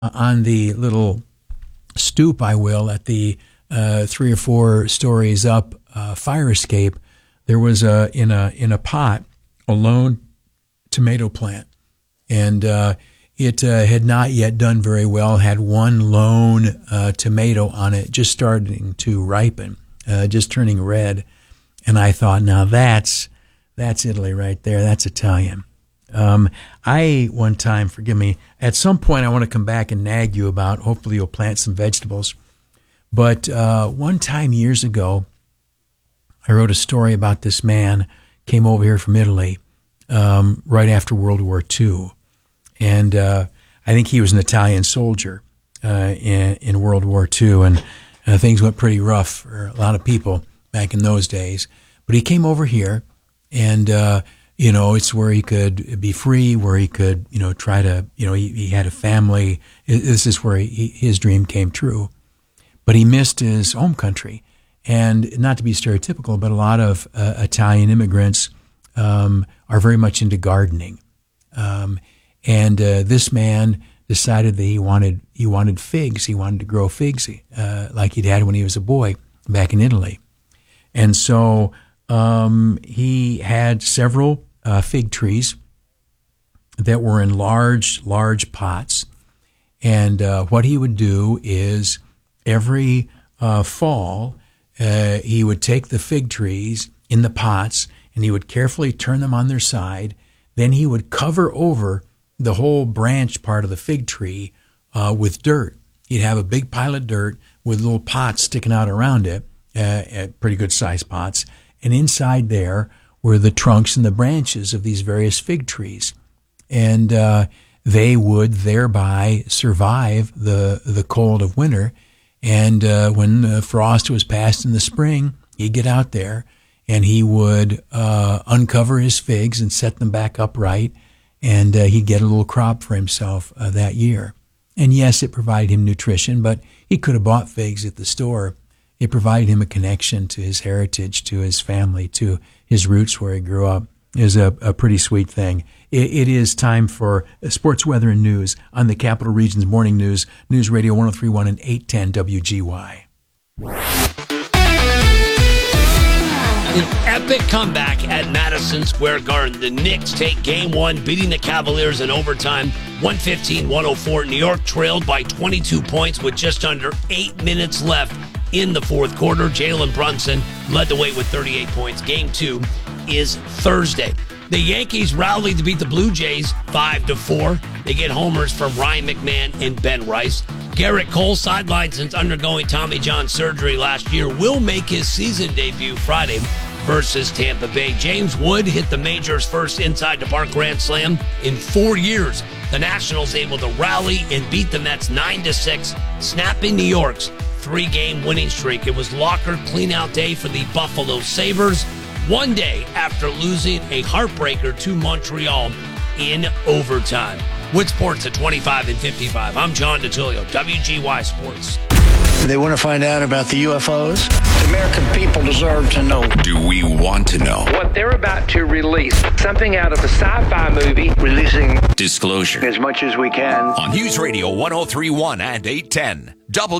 on the little stoop, I will, at the 3 or 4 stories up fire escape, there was in a pot a lone tomato plant, and it had not yet done very well. Had one lone tomato on it, just starting to ripen, just turning red, and I thought, now that's Italy right there. That's Italian. I one time, forgive me, at some point I want to come back and nag you about, hopefully you'll plant some vegetables. But one time years ago, I wrote a story about this man, came over here from Italy right after World War II. And I think he was an Italian soldier in World War II. And things went pretty rough for a lot of people back in those days. But he came over here, and it's where he could be free, where he could, try to, he had a family. This is where his dream came true. But he missed his home country. And not to be stereotypical, but a lot of Italian immigrants are very much into gardening. And this man decided that he wanted figs. He wanted to grow figs like he'd had when he was a boy back in Italy. And so he had several fig trees that were in large pots. And what he would do is every fall, he would take the fig trees in the pots and he would carefully turn them on their side. Then he would cover over the whole branch part of the fig tree with dirt. He'd have a big pile of dirt with little pots sticking out around it, pretty good sized pots. And inside there were the trunks and the branches of these various fig trees. And they would thereby survive the cold of winter. And when the frost was past in the spring, he'd get out there and he would uncover his figs and set them back upright, and he'd get a little crop for himself that year. And yes, it provided him nutrition, but he could have bought figs at the store. It provided him a connection to his heritage, to his family, to his roots where he grew up. It was a pretty sweet thing. It is time for sports, weather, and news on the Capital Region's Morning News, News Radio 103.1 and 810 WGY. An epic comeback at Madison Square Garden. The Knicks take Game 1, beating the Cavaliers in overtime, 115-104. New York trailed by 22 points with just under 8 minutes left in the fourth quarter. Jalen Brunson led the way with 38 points. Game 2 is Thursday. The Yankees rallied to beat the Blue Jays 5-4. They get homers from Ryan McMahon and Ben Rice. Garrett Cole, sidelined since undergoing Tommy John surgery last year, will make his season debut Friday versus Tampa Bay. James Wood hit the Majors' first inside-the-park grand slam in 4 years. The Nationals able to rally and beat the Mets 9-6, snapping New York's 3-game winning streak. It was locker cleanout day for the Buffalo Sabres, one day after losing a heartbreaker to Montreal in overtime. With sports at 25 and 55, I'm John DeTulio, WGY Sports. They want to find out about the UFOs? The American people deserve to know. Do we want to know? What they're about to release, something out of a sci-fi movie. Releasing disclosure as much as we can. On News Radio 103.1 and 810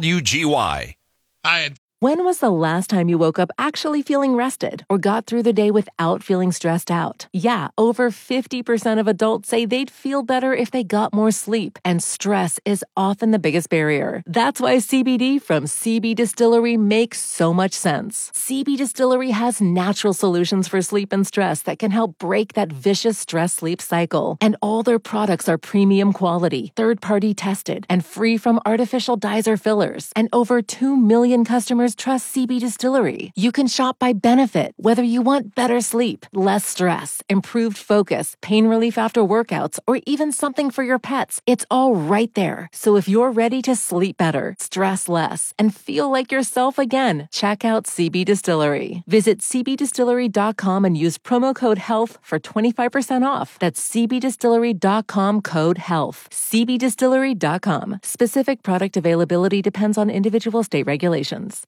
WGY. When was the last time you woke up actually feeling rested or got through the day without feeling stressed out? Yeah, over 50% of adults say they'd feel better if they got more sleep, and stress is often the biggest barrier. That's why CBD from CB Distillery makes so much sense. CB Distillery has natural solutions for sleep and stress that can help break that vicious stress-sleep cycle. And all their products are premium quality, third-party tested, and free from artificial dyes or fillers. And over 2 million customers trust CB Distillery. You can shop by benefit, whether you want better sleep, less stress, improved focus, pain relief after workouts, or even something for your pets. It's all right there. So if you're ready to sleep better, stress less, and feel like yourself again, check out CB Distillery. Visit cbdistillery.com and use promo code HEALTH for 25% off. That's cbdistillery.com, code HEALTH. cbdistillery.com. Specific product availability depends on individual state regulations.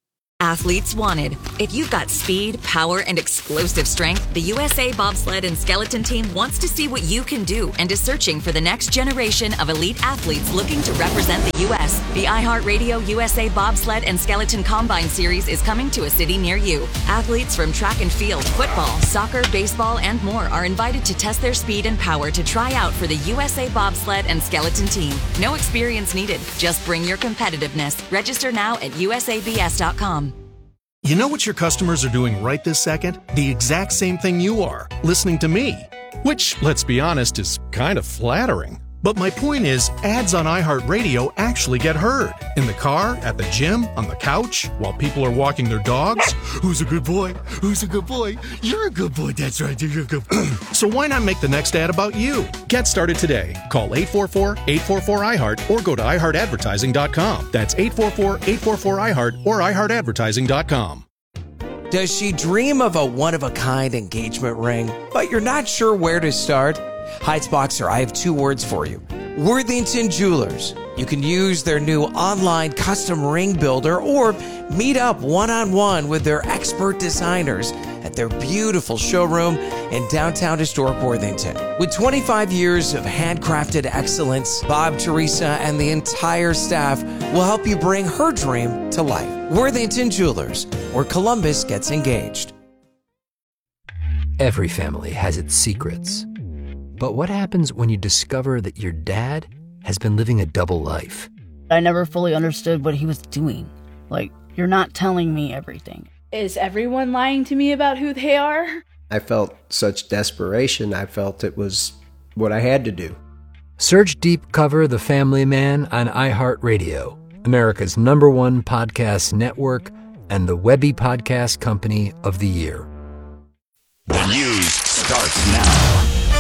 Athletes wanted. If you've got speed, power, and explosive strength, the USA Bobsled and Skeleton Team wants to see what you can do and is searching for the next generation of elite athletes looking to represent the U.S. The iHeartRadio USA Bobsled and Skeleton Combine Series is coming to a city near you. Athletes from track and field, football, soccer, baseball, and more are invited to test their speed and power to try out for the USA Bobsled and Skeleton Team. No experience needed. Just bring your competitiveness. Register now at usabs.com. You know what your customers are doing right this second? The exact same thing you are, listening to me. Which, let's be honest, is kind of flattering. But my point is, ads on iHeartRadio actually get heard. In the car, at the gym, on the couch, while people are walking their dogs. Who's a good boy? Who's a good boy? You're a good boy, that's right, you're a good boy. So why not make the next ad about you? Get started today. Call 844-844-iHeart or go to iHeartAdvertising.com. That's 844-844-iHeart or iHeartAdvertising.com. Does she dream of a one-of-a-kind engagement ring, but you're not sure where to start? Heights Boxer, I have two words for you. Worthington Jewelers. You can use their new online custom ring builder or meet up one-on-one with their expert designers at their beautiful showroom in downtown historic Worthington. With 25 years of handcrafted excellence, Bob, Teresa, and the entire staff will help you bring her dream to life. Worthington Jewelers, where Columbus gets engaged. Every family has its secrets. But what happens when you discover that your dad has been living a double life? I never fully understood what he was doing. Like, you're not telling me everything. Is everyone lying to me about who they are? I felt such desperation. I felt it was what I had to do. Search Deep Cover The Family Man on iHeartRadio, America's #1 podcast network and the Webby Podcast Company of the Year. The news starts now.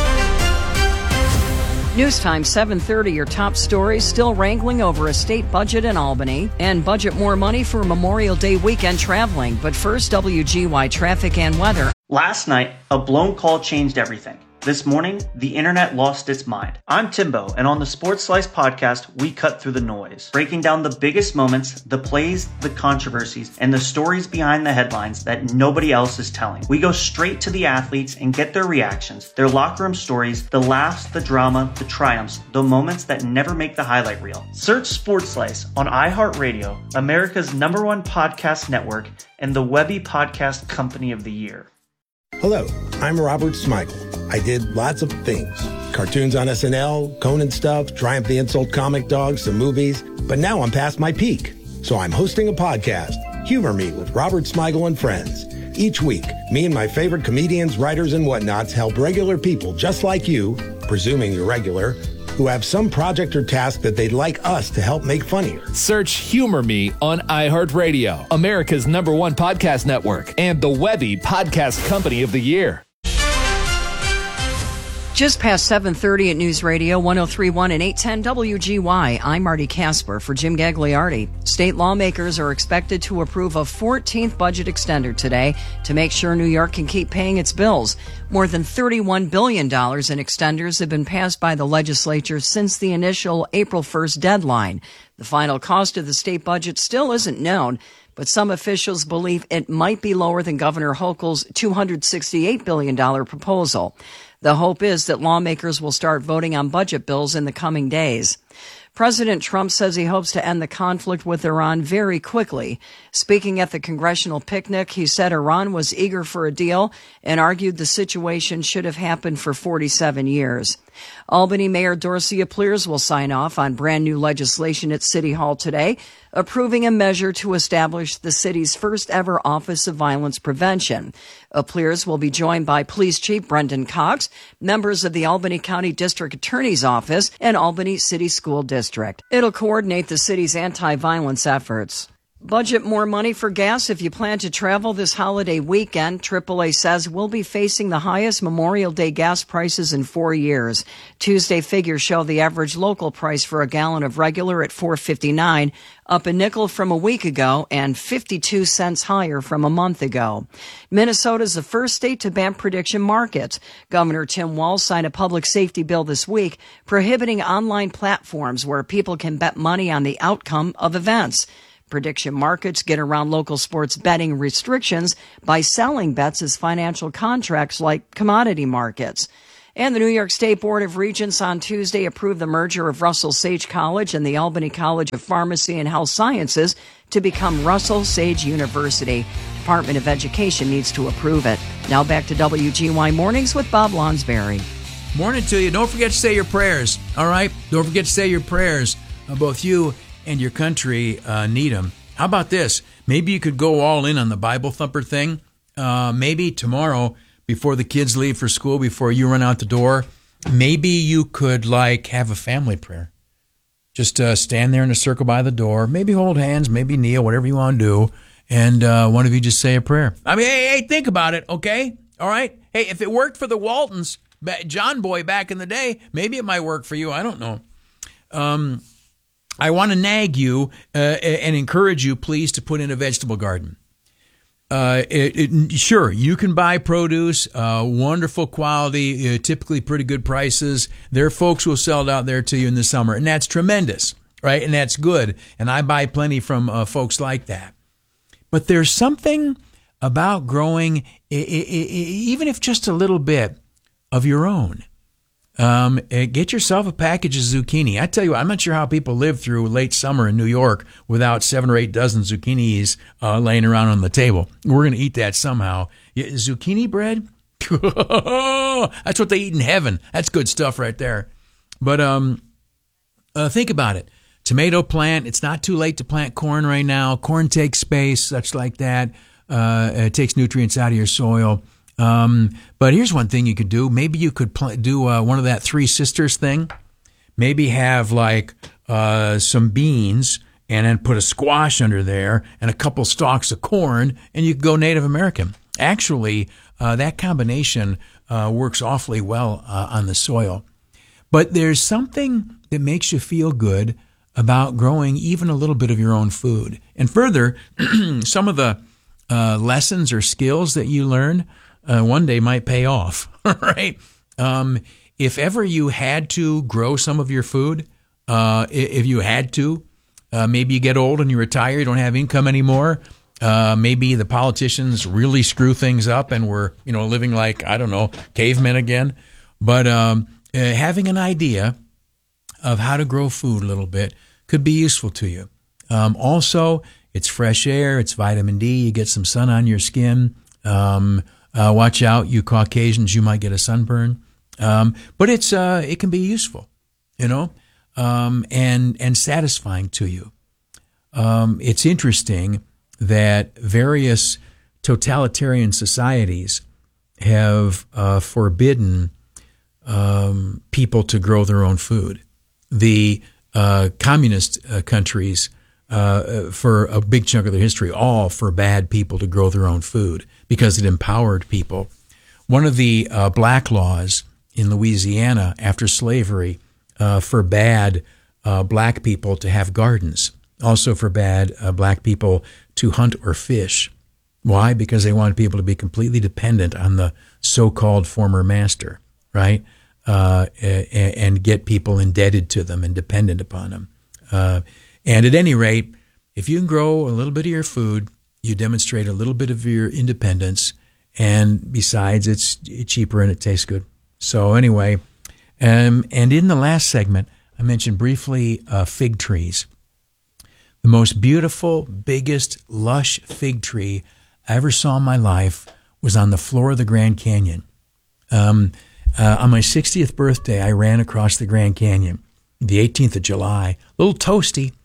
News time 7:30, your top stories still wrangling over a state budget in Albany and budget more money for Memorial Day weekend traveling. But first, WGY traffic and weather. Last night, a blown call changed everything. This morning, the internet lost its mind. I'm Timbo, and on the Sports Slice podcast, we cut through the noise, breaking down the biggest moments, the plays, the controversies, and the stories behind the headlines that nobody else is telling. We go straight to the athletes and get their reactions, their locker room stories, the laughs, the drama, the triumphs, the moments that never make the highlight reel. Search Sports Slice on iHeartRadio, America's #1 podcast network, and the Webby Podcast Company of the Year. Hello, I'm Robert Smigel. I did lots of things. Cartoons on SNL, Conan stuff, Triumph the Insult Comic Dog, some movies. But now I'm past my peak. So I'm hosting a podcast, Humor Me with Robert Smigel and Friends. Each week, me and my favorite comedians, writers, and whatnots help regular people just like you, presuming you're regular, who have some project or task that they'd like us to help make funnier. Search Humor Me on iHeartRadio, America's #1 podcast network, and the Webby Podcast Company of the Year. Just past 7:30 at News Radio 103.1 and 810 WGY. I'm Marty Casper for Jim Gagliardi. State lawmakers are expected to approve a 14th budget extender today to make sure New York can keep paying its bills. More than $31 billion in extenders have been passed by the legislature since the initial April 1st deadline. The final cost of the state budget still isn't known, but some officials believe it might be lower than Governor Hochul's $268 billion proposal. The hope is that lawmakers will start voting on budget bills in the coming days. President Trump says he hopes to end the conflict with Iran very quickly. Speaking at the congressional picnic, he said Iran was eager for a deal and argued the situation should have happened for 47 years. Albany Mayor Dorcia Pleers will sign off on brand new legislation at City Hall today, approving a measure to establish the city's first ever Office of Violence Prevention. Pleers will be joined by Police Chief Brendan Cox, members of the Albany County District Attorney's Office, and Albany City School District. It'll coordinate the city's anti-violence efforts. Budget more money for gas if you plan to travel this holiday weekend. AAA says we'll be facing the highest Memorial Day gas prices in 4 years. Tuesday figures show the average local price for a gallon of regular at $4.59, up a nickel from a week ago and 52 cents higher from a month ago. Minnesota is the first state to ban prediction markets. Governor Tim Walz signed a public safety bill this week prohibiting online platforms where people can bet money on the outcome of events. Prediction markets get around local sports betting restrictions by selling bets as financial contracts like commodity markets. And the New York State Board of Regents on Tuesday approved the merger of Russell Sage College and the Albany College of Pharmacy and Health Sciences to become Russell Sage University. Department of Education needs to approve it. Now back to WGY Mornings with Bob Lonsberry. Morning to you. Don't forget to say your prayers, all right? Don't forget to say your prayers. Both you and your country need them. How about this? Maybe you could go all in on the Bible Thumper thing. Maybe tomorrow, before the kids leave for school, before you run out the door, maybe you could, have a family prayer. Just stand there in a circle by the door, maybe hold hands, maybe kneel, whatever you want to do, and one of you just say a prayer. I mean, hey, think about it, okay? All right? Hey, if it worked for the Waltons, John Boy back in the day, maybe it might work for you. I don't know. I want to nag you and encourage you, please, to put in a vegetable garden. Sure, you can buy produce, wonderful quality, typically pretty good prices. There are folks who will sell it out there to you in the summer, and that's tremendous, right? And that's good. And I buy plenty from folks like that. But there's something about growing, even if just a little bit, of your own. Get yourself a package of zucchini. I tell you what, I'm not sure how people live through late summer in New York without 7 or 8 dozen zucchinis laying around on the table. We're going to eat that somehow. Zucchini bread? That's what they eat in heaven. That's good stuff right there. But think about it. Tomato plant. It's not too late to plant corn right now. Corn takes space, such like that. It takes nutrients out of your soil. But here's one thing you could do. Maybe you could do one of that Three Sisters thing. Maybe have some beans and then put a squash under there and a couple stalks of corn, and you could go Native American. Actually, that combination works awfully well on the soil. But there's something that makes you feel good about growing even a little bit of your own food. And further, some of the lessons or skills that you learn one day might pay off, right? If ever you had to grow some of your food, if you had to, maybe you get old and you retire, you don't have income anymore. Maybe the politicians really screw things up and we're, living like, I don't know, cavemen again. But having an idea of how to grow food a little bit could be useful to you. Also, it's fresh air, it's vitamin D, you get some sun on your skin. Watch out, you Caucasians, you might get a sunburn. But it can be useful, and satisfying to you. It's interesting that various totalitarian societies have forbidden people to grow their own food. The communist countries, for a big chunk of their history, all forbade people to grow their own food because it empowered people. One of the black laws in Louisiana after slavery forbade black people to have gardens, also forbade black people to hunt or fish. Why? Because they wanted people to be completely dependent on the so-called former master, right? And get people indebted to them and dependent upon them. And at any rate, if you can grow a little bit of your food, you demonstrate a little bit of your independence, and besides, it's cheaper and it tastes good. So anyway, and in the last segment, I mentioned briefly fig trees. The most beautiful, biggest, lush fig tree I ever saw in my life was on the floor of the Grand Canyon. On my 60th birthday, I ran across the Grand Canyon, the 18th of July. A little toasty,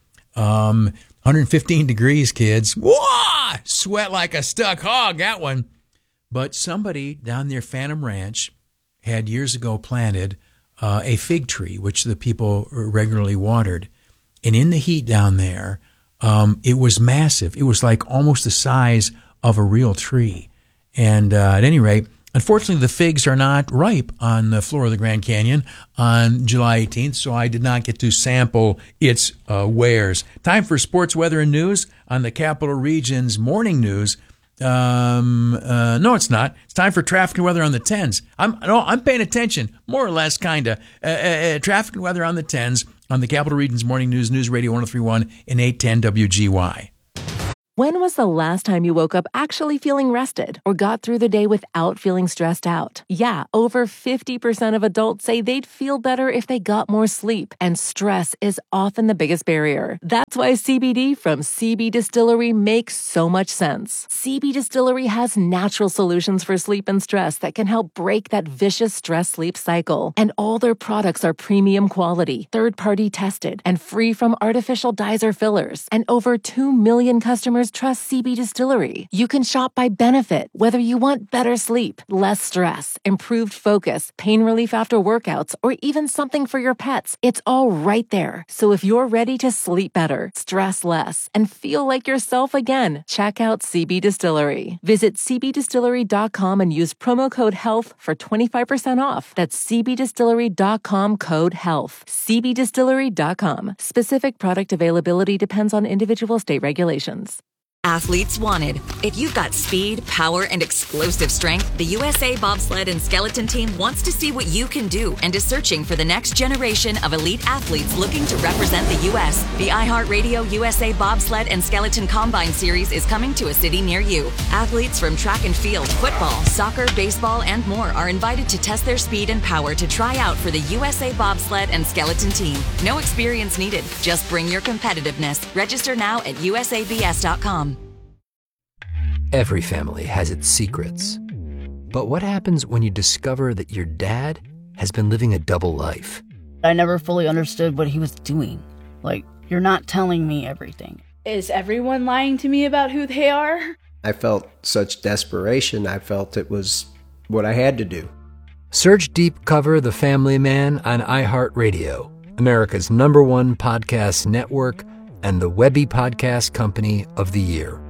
115 degrees, kids. Whoa! Sweat like a stuck hog, that one. But somebody down near Phantom Ranch had years ago planted a fig tree, which the people regularly watered. And in the heat down there, it was massive. It was like almost the size of a real tree. And at any rate, unfortunately, the figs are not ripe on the floor of the Grand Canyon on July 18th, so I did not get to sample its wares. Time for sports, weather, and news on the Capital Region's Morning News. No, it's not. It's time for traffic and weather on the 10s. I'm paying attention, more or less, kind of. Traffic and weather on the 10s on the Capital Region's Morning News, News Radio 103.1 and 810 WGY. When was the last time you woke up actually feeling rested or got through the day without feeling stressed out? Yeah, over 50% of adults say they'd feel better if they got more sleep, and stress is often the biggest barrier. That's why CBD from CB Distillery makes so much sense. CB Distillery has natural solutions for sleep and stress that can help break that vicious stress-sleep cycle. And all their products are premium quality, third-party tested, and free from artificial dyes or fillers. And over 2 million customers trust CB Distillery. You can shop by benefit, whether you want better sleep, less stress, improved focus, pain relief after workouts, or even something for your pets. It's all right there. So if you're ready to sleep better, stress less, and feel like yourself again, check out CB Distillery. Visit cbdistillery.com and use promo code HEALTH for 25% off. That's cbdistillery.com, code HEALTH. cbdistillery.com. Specific product availability depends on individual state regulations. Athletes wanted. If you've got speed, power, and explosive strength, the USA Bobsled and Skeleton Team wants to see what you can do and is searching for the next generation of elite athletes looking to represent the U.S. The iHeartRadio USA Bobsled and Skeleton Combine Series is coming to a city near you. Athletes from track and field, football, soccer, baseball, and more are invited to test their speed and power to try out for the USA Bobsled and Skeleton Team. No experience needed. Just bring your competitiveness. Register now at usabs.com. Every family has its secrets. But what happens when you discover that your dad has been living a double life? I never fully understood what he was doing. Like, you're not telling me everything. Is everyone lying to me about who they are? I felt such desperation. I felt it was what I had to do. Search Deep Cover The Family Man on iHeartRadio, America's #1 podcast network and the Webby Podcast Company of the Year.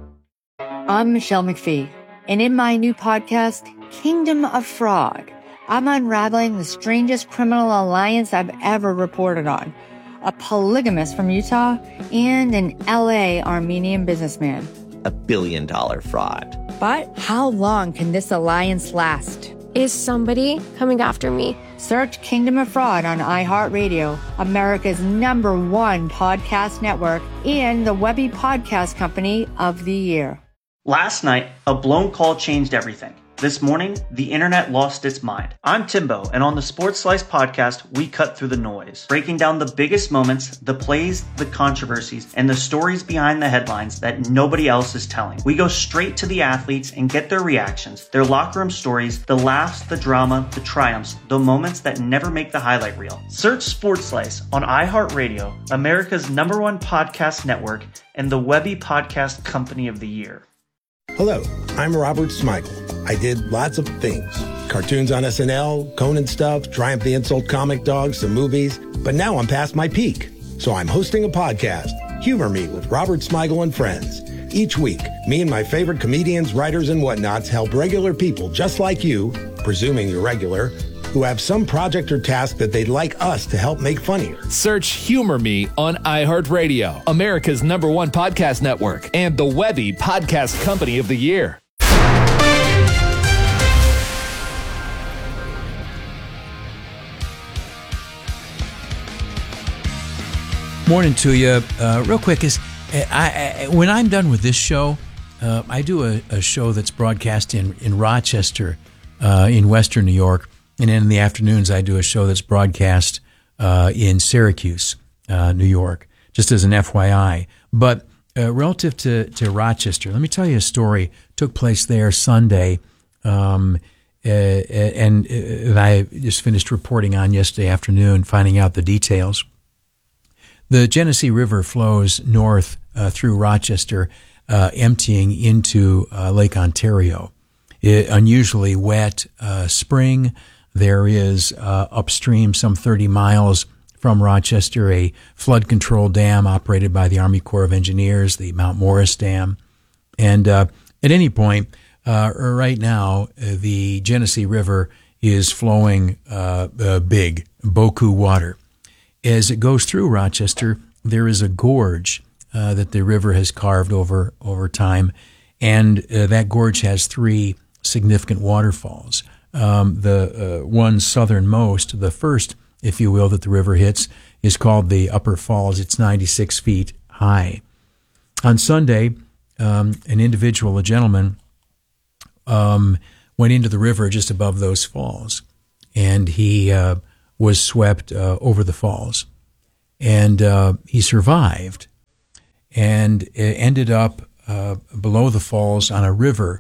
I'm Michelle McPhee, and in my new podcast, Kingdom of Fraud, I'm unraveling the strangest criminal alliance I've ever reported on. A polygamist from Utah and an LA Armenian businessman. $1 billion fraud. But how long can this alliance last? Is somebody coming after me? Search Kingdom of Fraud on iHeartRadio, America's #1 podcast network, and the Webby Podcast Company of the Year. Last night, a blown call changed everything. This morning, the internet lost its mind. I'm Timbo, and on the Sports Slice podcast, we cut through the noise, breaking down the biggest moments, the plays, the controversies, and the stories behind the headlines that nobody else is telling. We go straight to the athletes and get their reactions, their locker room stories, the laughs, the drama, the triumphs, the moments that never make the highlight reel. Search Sports Slice on iHeartRadio, America's #1 podcast network, and the Webby Podcast Company of the Year. Hello, I'm Robert Smigel. I did lots of things. Cartoons on SNL, Conan stuff, Triumph the Insult Comic Dog, some movies. But now I'm past my peak. So I'm hosting a podcast, Humor Me with Robert Smigel and Friends. Each week, me and my favorite comedians, writers, and whatnots help regular people just like you, presuming you're regular, who have some project or task that they'd like us to help make funnier. Search Humor Me on iHeartRadio, America's #1 podcast network, and the Webby Podcast Company of the Year. Morning to you. Real quick, when I'm done with this show, I do a show that's broadcast in Rochester, in Western New York. And then in the afternoons, I do a show that's broadcast in Syracuse, New York, just as an FYI. But relative to Rochester, let me tell you a story. Took place there Sunday, and I just finished reporting on yesterday afternoon, finding out the details. The Genesee River flows north through Rochester, emptying into Lake Ontario. Unusually wet spring. There is upstream, some 30 miles from Rochester, a flood control dam operated by the Army Corps of Engineers, the Mount Morris Dam. And at any point, right now, the Genesee River is flowing big, beaucoup water. As it goes through Rochester, there is a gorge that the river has carved over time, and that gorge has 3 significant waterfalls. The one southernmost, the first, if you will, that the river hits, is called the Upper Falls. It's 96 feet high. On Sunday, an individual, a gentleman, went into the river just above those falls, and he was swept over the falls, and he survived, and ended up below the falls on a river,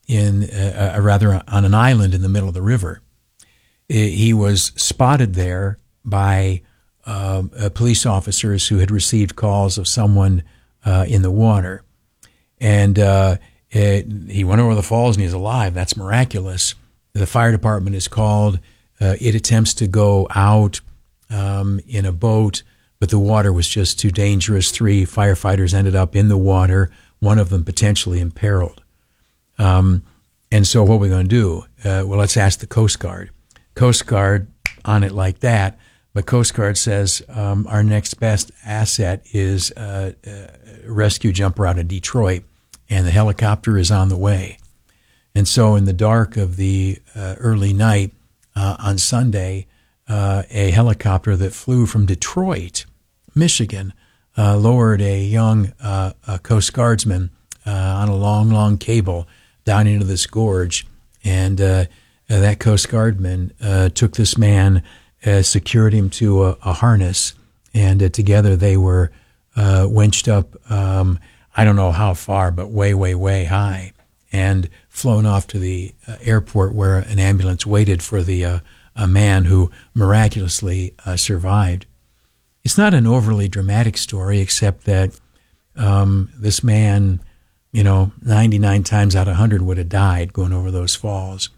rather on an island in the middle of the river. He was spotted there by police officers who had received calls of someone in the water. And he went over the falls and he's alive. That's miraculous. The fire department is called. It attempts to go out in a boat, but the water was just too dangerous. 3 firefighters ended up in the water, one of them potentially imperiled. And so what are we going to do? Well, let's ask the Coast Guard. Coast Guard on it like that, but Coast Guard says our next best asset is a rescue jumper out of Detroit, and the helicopter is on the way. And so in the dark of the early night on Sunday, a helicopter that flew from Detroit, Michigan, lowered a young Coast Guardsman on a long cable down into this gorge, and that Coast Guardman took this man, secured him to a harness, and together they were winched up, I don't know how far, but way high, and flown off to the airport where an ambulance waited for the a man who miraculously survived. It's not an overly dramatic story, except that this man, 99 times out of 100 would have died going over those falls.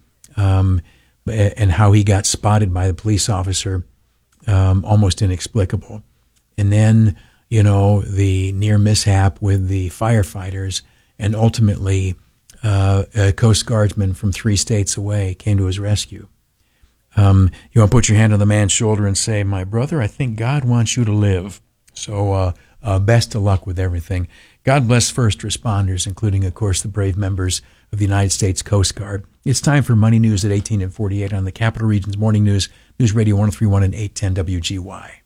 And how he got spotted by the police officer, almost inexplicable. And then, the near mishap with the firefighters, and ultimately a Coast Guardsman from 3 states away came to his rescue. You want to put your hand on the man's shoulder and say, "My brother, I think God wants you to live." So best of luck with everything. God bless first responders, including, of course, the brave members of the United States Coast Guard. It's time for Money News at 18 and 48 on the Capital Region's Morning News, News Radio 1031 and 810 WGY.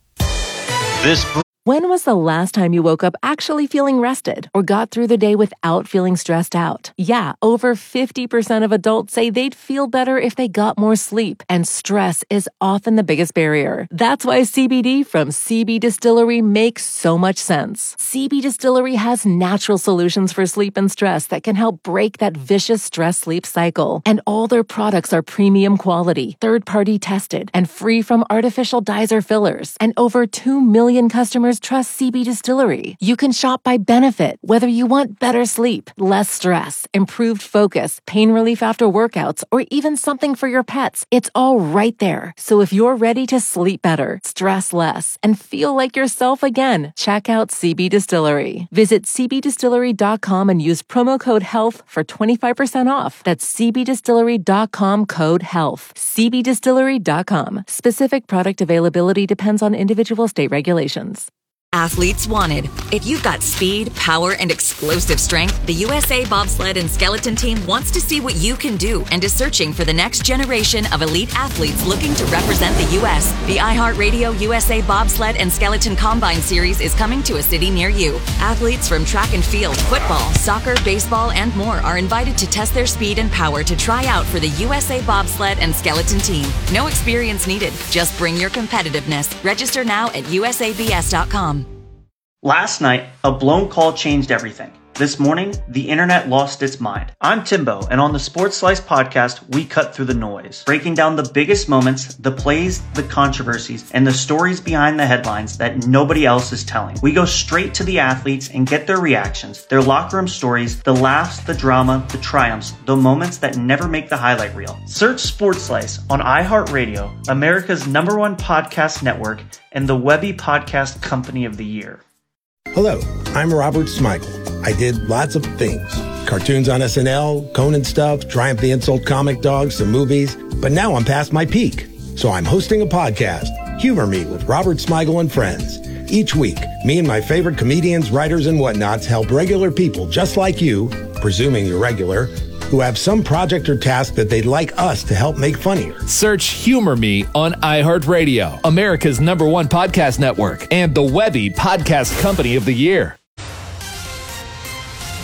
When was the last time you woke up actually feeling rested or got through the day without feeling stressed out? Yeah, over 50% of adults say they'd feel better if they got more sleep, and stress is often the biggest barrier. That's why CBD from CB Distillery makes so much sense. CB Distillery has natural solutions for sleep and stress that can help break that vicious stress-sleep cycle. And all their products are premium quality, third-party tested, and free from artificial dyes or fillers. And over 2 million customers trust CB Distillery. You can shop by benefit, whether you want better sleep, less stress, improved focus, pain relief after workouts, or even something for your pets. It's all right there. So if you're ready to sleep better, stress less, and feel like yourself again, check out CB Distillery. Visit cbdistillery.com and use promo code HEALTH for 25% off. That's cbdistillery.com, code HEALTH. cbdistillery.com. Specific product availability depends on individual state regulations. Athletes wanted. If you've got speed, power, and explosive strength, the USA Bobsled and Skeleton Team wants to see what you can do and is searching for the next generation of elite athletes looking to represent the U.S. The iHeartRadio USA Bobsled and Skeleton Combine Series is coming to a city near you. Athletes from track and field, football, soccer, baseball, and more are invited to test their speed and power to try out for the USA Bobsled and Skeleton Team. No experience needed. Just bring your competitiveness. Register now at usabs.com. Last night, a blown call changed everything. This morning, the internet lost its mind. I'm Timbo, and on the Sports Slice podcast, we cut through the noise, breaking down the biggest moments, the plays, the controversies, and the stories behind the headlines that nobody else is telling. We go straight to the athletes and get their reactions, their locker room stories, the laughs, the drama, the triumphs, the moments that never make the highlight reel. Search Sports Slice on iHeartRadio, America's #1 podcast network, and the Webby Podcast Company of the Year. Hello, I'm Robert Smigel. I did lots of things. Cartoons on SNL, Conan stuff, Triumph the Insult Comic Dogs, some movies. But now I'm past my peak. So I'm hosting a podcast, Humor Me with Robert Smigel and Friends. Each week, me and my favorite comedians, writers, and whatnots help regular people just like you, presuming you're regular, who have some project or task that they'd like us to help make funnier. Search Humor Me on iHeartRadio, America's #1 podcast network, and the Webby Podcast Company of the Year.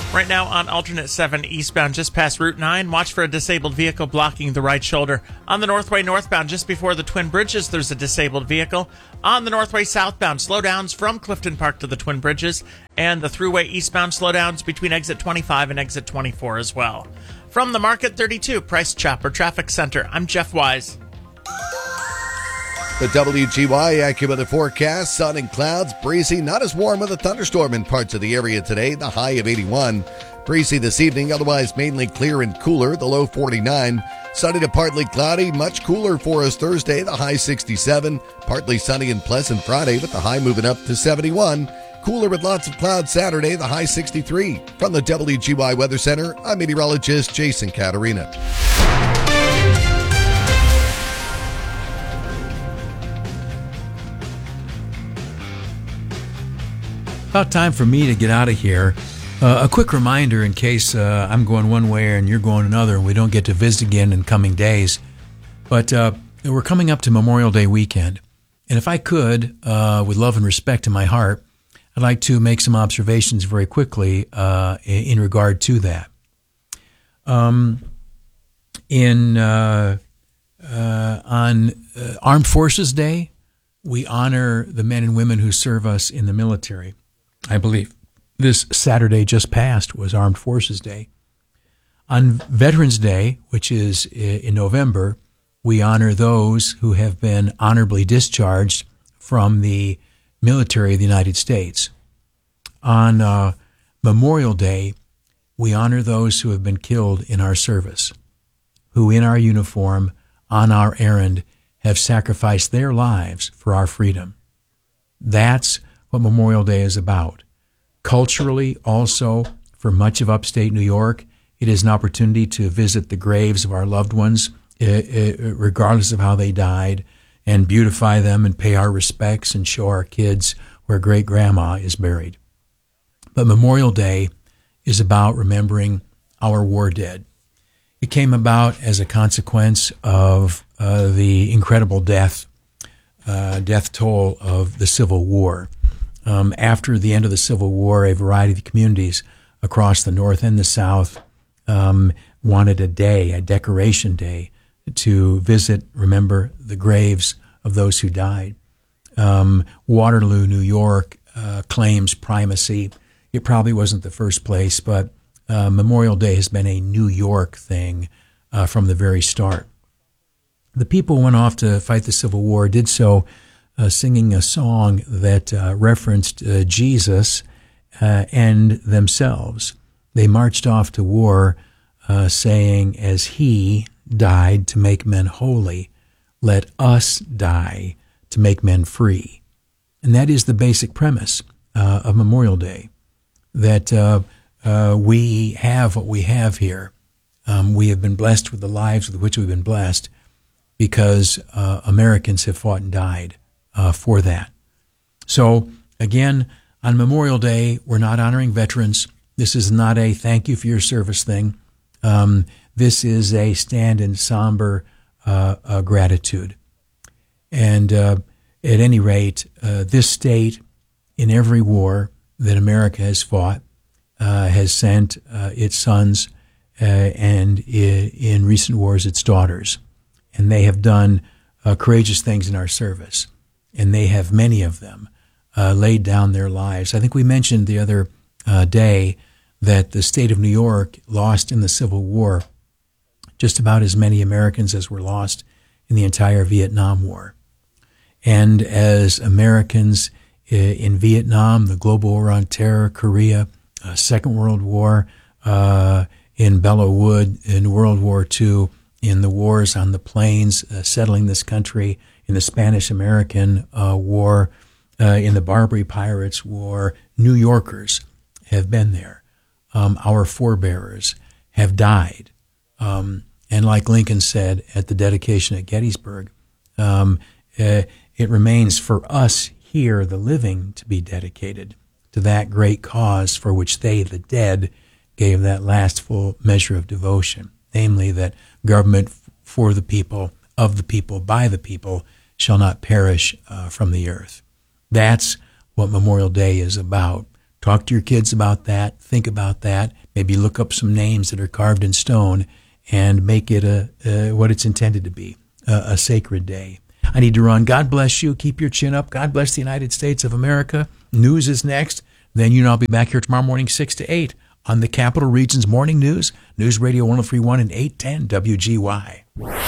Right now on alternate 7 eastbound just past Route 9, watch for a disabled vehicle blocking the right shoulder. On the Northway northbound just before the Twin Bridges, there's a disabled vehicle. On the Northway southbound, slowdowns from Clifton Park to the Twin Bridges. And the Thruway eastbound slowdowns between exit 25 and exit 24 as well. From the Market 32 Price Chopper Traffic Center, I'm Jeff Wise. The WGY AccuWeather forecast, sun and clouds, breezy, not as warm with a thunderstorm in parts of the area today, the high of 81. Breezy this evening, otherwise mainly clear and cooler, the low 49. Sunny to partly cloudy, much cooler for us Thursday, the high 67. Partly sunny and pleasant Friday, with the high moving up to 71. Cooler with lots of clouds Saturday, the high 63. From the WGY Weather Center, I'm meteorologist Jason Caterina. About time for me to get out of here. A quick reminder in case I'm going one way and you're going another and we don't get to visit again in coming days. But we're coming up to Memorial Day weekend. And if I could, with love and respect in my heart, I'd like to make some observations very quickly in regard to that. On Armed Forces Day, we honor the men and women who serve us in the military. I believe this Saturday just passed was Armed Forces Day. On Veterans Day, which is in November, we honor those who have been honorably discharged from the military of the United States. On Memorial Day, we honor those who have been killed in our service, who in our uniform, on our errand, have sacrificed their lives for our freedom. That's what Memorial Day is about. Culturally, also, for much of upstate New York, it is an opportunity to visit the graves of our loved ones, regardless of how they died, and beautify them and pay our respects and show our kids where great-grandma is buried. But Memorial Day is about remembering our war dead. It came about as a consequence of the incredible death toll of the Civil War. After the end of the Civil War, a variety of communities across the North and the South wanted a day, a decoration day, to visit, remember the graves of those who died. Waterloo, New York, claims primacy. It probably wasn't the first place, but Memorial Day has been a New York thing from the very start. The people went off to fight the Civil War, did so singing a song that referenced Jesus and themselves. They marched off to war saying, as he died to make men holy, let us die to make men free. And that is the basic premise of Memorial Day, that we have what we have here. We have been blessed with the lives with which we've been blessed because Americans have fought and died for that. So, again, on Memorial Day, we're not honoring veterans. This is not a thank you for your service thing. This is a stand in somber gratitude. And at any rate, this state, in every war that America has fought, has sent its sons and in recent wars its daughters. And they have done courageous things in our service. And they have, many of them, laid down their lives. I think we mentioned the other day that the state of New York lost in the Civil War just about as many Americans as were lost in the entire Vietnam War. And as Americans in Vietnam, the global war on terror, Korea, Second World War, in Belleau Wood, in World War II, in the wars on the plains, settling this country, in the Spanish-American War, in the Barbary Pirates War, New Yorkers have been there. Our forebearers have died. And like Lincoln said at the dedication at Gettysburg, it remains for us here, the living, to be dedicated to that great cause for which they, the dead, gave that last full measure of devotion, namely that government for the people, of the people, by the people, shall not perish from the earth. That's what Memorial Day is about, Talk to your kids about that. Think about that. Maybe look up some names that are carved in stone and make it what it's intended to be, a sacred day. I need to run. God bless you. Keep your chin up. God bless the United States of America. News is next. Then you and I'll be back here tomorrow morning, 6 to 8 on the Capital Region's Morning News, News Radio 103.1 and 810 WGY.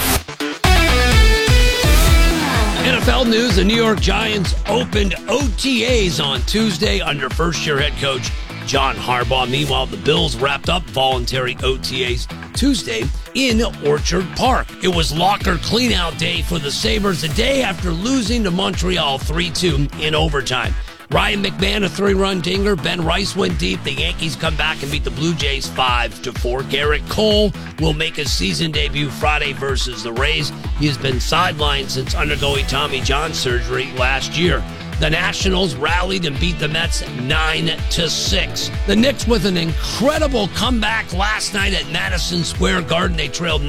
NFL news, the New York Giants opened OTAs on Tuesday under first-year head coach John Harbaugh. Meanwhile, the Bills wrapped up voluntary OTAs Tuesday in Orchard Park. It was locker cleanout day for the Sabres, a day after losing to Montreal 3-2 in overtime. Ryan McMahon, a 3-run dinger. Ben Rice went deep. The Yankees come back and beat the Blue Jays 5-4. Garrett Cole will make his season debut Friday versus the Rays. He has been sidelined since undergoing Tommy John surgery last year. The Nationals rallied and beat the Mets 9-6. The Knicks with an incredible comeback last night at Madison Square Garden. They trailed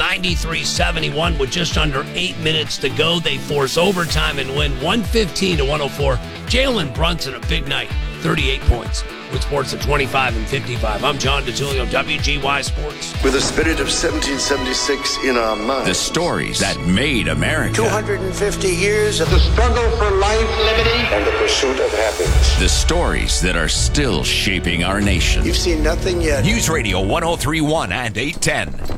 93-71 with just under 8 minutes to go. They force overtime and win 115-104. Jalen Brunson, a big night, 38 points. With sports at 25 and 55. I'm John DeTulio, WGY Sports. With the spirit of 1776 in our minds. The stories that made America. 250 years of the struggle for life, liberty, and the pursuit of happiness. The stories that are still shaping our nation. You've seen nothing yet. News Radio 103.1 and 810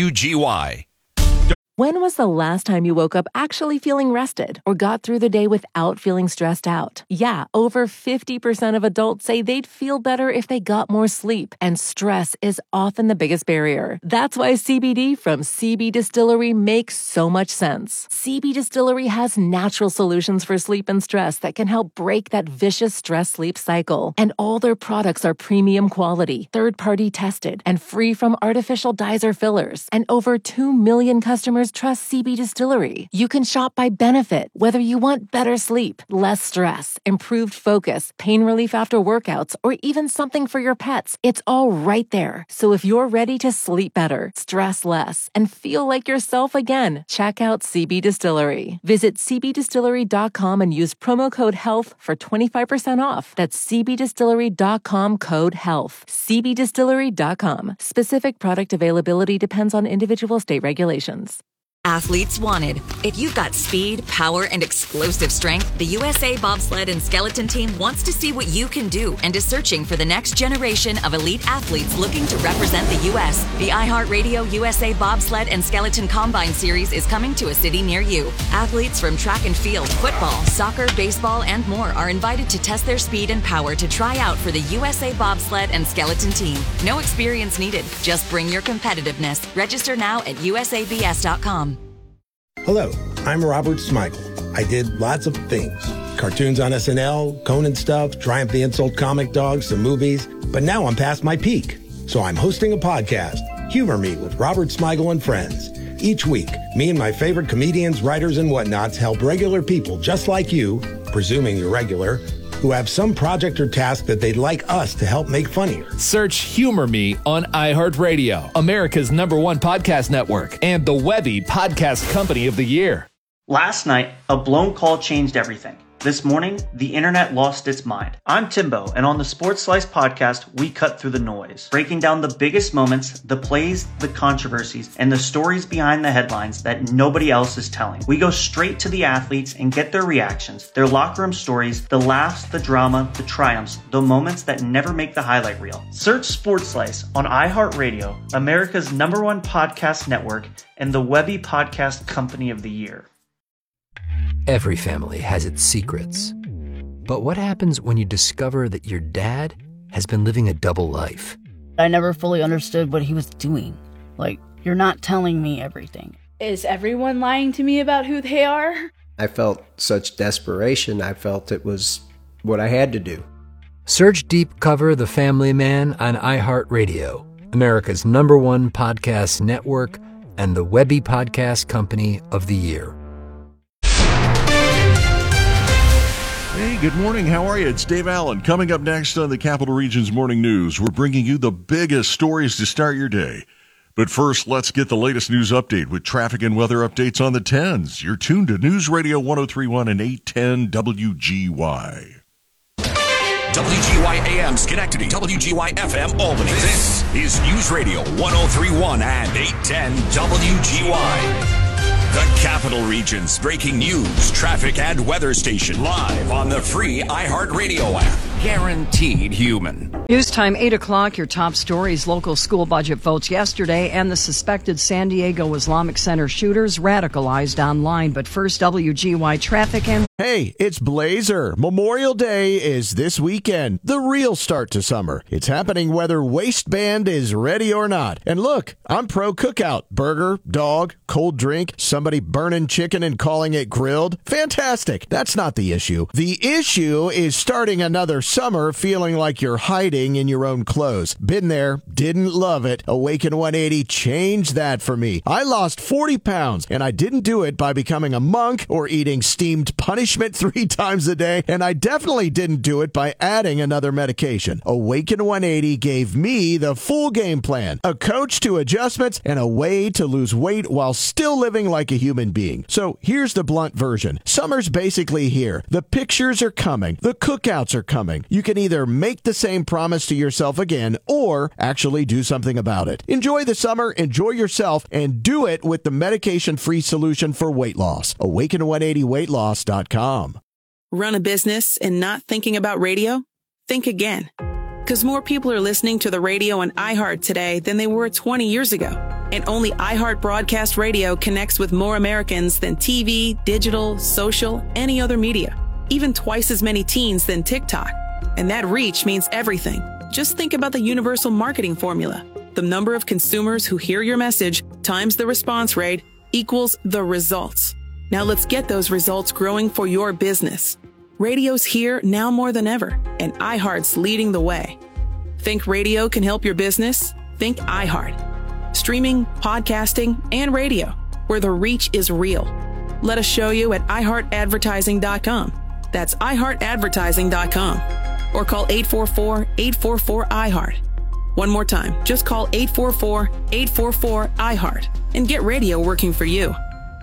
WGY. When was the last time you woke up actually feeling rested or got through the day without feeling stressed out? Yeah, over 50% of adults say they'd feel better if they got more sleep, and stress is often the biggest barrier. That's why CBD from CB Distillery makes so much sense. CB Distillery has natural solutions for sleep and stress that can help break that vicious stress-sleep cycle. And all their products are premium quality, third-party tested, and free from artificial dyes or fillers. And over 2 million customers trust CB Distillery. You can shop by benefit, whether you want better sleep, less stress, improved focus, pain relief after workouts, or even something for your pets. It's all right there. So if you're ready to sleep better, stress less, and feel like yourself again, check out CB Distillery. Visit cbdistillery.com and use promo code HEALTH for 25% off. That's cbdistillery.com, code HEALTH. cbdistillery.com. Specific product availability depends on individual state regulations. Athletes wanted. If you've got speed, power, and explosive strength, the USA Bobsled and Skeleton Team wants to see what you can do and is searching for the next generation of elite athletes looking to represent the U.S. The iHeartRadio USA Bobsled and Skeleton Combine Series is coming to a city near you. Athletes from track and field, football, soccer, baseball, and more are invited to test their speed and power to try out for the USA Bobsled and Skeleton Team. No experience needed. Just bring your competitiveness. Register now at usabs.com. Hello, I'm Robert Smigel. I did lots of things. Cartoons on SNL, Conan stuff, Triumph the Insult Comic Dog, some movies. But now I'm past my peak. So I'm hosting a podcast, Humor Me with Robert Smigel and Friends. Each week, me and my favorite comedians, writers, and whatnots help regular people just like you, presuming you're regular, who have some project or task that they'd like us to help make funnier. Search Humor Me on iHeartRadio, America's #1 podcast network, and the Webby Podcast Company of the Year. Last night, a blown call changed everything. This morning, the internet lost its mind. I'm Timbo, and on the Sports Slice podcast, we cut through the noise, breaking down the biggest moments, the plays, the controversies, and the stories behind the headlines that nobody else is telling. We go straight to the athletes and get their reactions, their locker room stories, the laughs, the drama, the triumphs, the moments that never make the highlight reel. Search Sports Slice on iHeartRadio, America's #1 podcast network, and the Webby Podcast Company of the Year. Every family has its secrets. But what happens when you discover that your dad has been living a double life? I never fully understood what he was doing. Like, you're not telling me everything. Is everyone lying to me about who they are? I felt such desperation. I felt it was what I had to do. Search Deep Cover The Family Man on iHeartRadio, America's #1 podcast network, and the Webby Podcast Company of the Year. Hey, good morning. How are you? It's Dave Allen. Coming up next on the Capital Region's Morning News, we're bringing you the biggest stories to start your day. But first, let's get the latest news update with traffic and weather updates on the 10s. You're tuned to News Radio 103.1 and 810 WGY. WGY AM Schenectady, WGY FM Albany. This is News Radio 103.1 and 810 WGY. The Capital Region's breaking news, traffic, and weather station live on the free iHeartRadio app. Guaranteed human. News time, 8 o'clock. Your top stories: local school budget votes yesterday and the suspected San Diego Islamic Center shooters radicalized online. But first, WGY traffic and... Hey, it's Blazer. Memorial Day is this weekend, the real start to summer. It's happening whether waistband is ready or not. And look, I'm pro cookout. Burger, dog, cold drink, somebody burning chicken and calling it grilled. Fantastic. That's not the issue. The issue is starting another summer feeling like you're hiding in your own clothes. Been there, didn't love it. Awaken 180 changed that for me. I lost 40 pounds, and I didn't do it by becoming a monk or eating steamed punishment 3 times a day, and I definitely didn't do it by adding another medication. Awaken 180 gave me the full game plan, a coach to adjustments, and a way to lose weight while still living like a human being. So here's the blunt version. Summer's basically here. The pictures are coming. The cookouts are coming. You can either make the same promise to yourself again or actually do something about it. Enjoy the summer, enjoy yourself, and do it with the medication-free solution for weight loss. Awaken180weightloss.com. Run a business and not thinking about radio? Think again. Because more people are listening to the radio and iHeart today than they were 20 years ago. And only iHeart Broadcast Radio connects with more Americans than TV, digital, social, any other media. Even twice as many teens than TikTok. And that reach means everything. Just think about the universal marketing formula. The number of consumers who hear your message times the response rate equals the results. Now let's get those results growing for your business. Radio's here now more than ever, and iHeart's leading the way. Think radio can help your business? Think iHeart. Streaming, podcasting, and radio, where the reach is real. Let us show you at iHeartAdvertising.com. That's iHeartAdvertising.com. Or call 844-844-iHeart. One more time, just call 844-844-iHeart and get radio working for you.